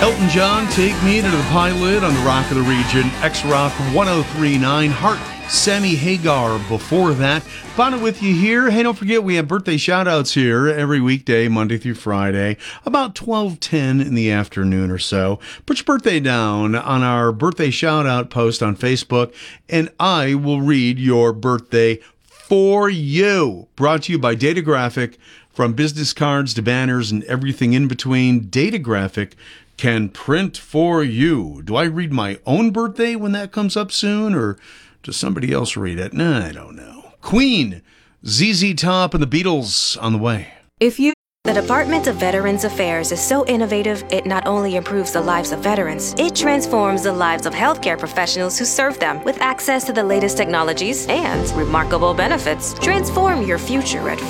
Elton John, Take Me to the Pilot on the Rock of the Region, X-Rock 1039, Heart, Sammy Hagar before that. Bonnet with you here. Hey, don't forget we have birthday shout-outs here every weekday, Monday through Friday, about 12:10 in the afternoon or so. Put your birthday down on our birthday shout-out post on Facebook, and I will read your birthday for you. Brought to you by Datagraphic. From business cards to banners and everything in between, Datagraphic can print for you. Do I read my own birthday when that comes up soon, or does somebody else read it? Nah, I don't know. Queen, ZZ Top, and the Beatles on the way. The Department of Veterans Affairs is so innovative, it not only improves the lives of veterans, it transforms the lives of healthcare professionals who serve them. With access to the latest technologies and remarkable benefits, transform your future at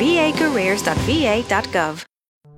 vacareers.va.gov.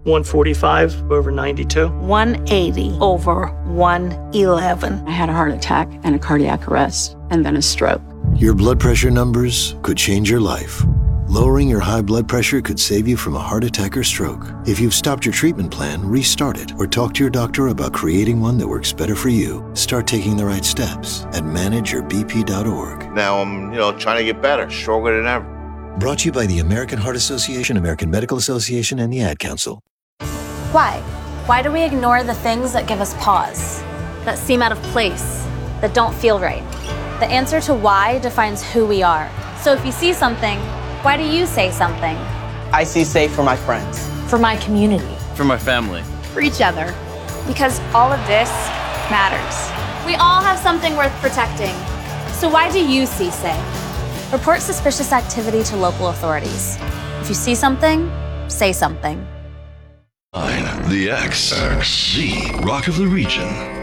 145 over 92. 180 over 111. I had a heart attack and a cardiac arrest, and then a stroke. Your blood pressure numbers could change your life. Lowering your high blood pressure could save you from a heart attack or stroke. If you've stopped your treatment plan, restart it or talk to your doctor about creating one that works better for you. Start taking the right steps at manageyourbp.org. Now I'm, trying to get better, stronger than ever. Brought to you by the American Heart Association, American Medical Association, and the Ad Council. Why? Why do we ignore the things that give us pause, that seem out of place, that don't feel right? The answer to why defines who we are. So if you see something, why do you say something? I see safe for my friends. For my community. For my family. For each other. Because all of this matters. We all have something worth protecting. So why do you see safe? Report suspicious activity to local authorities. If you see something, say something. The X, the Rock of the Region.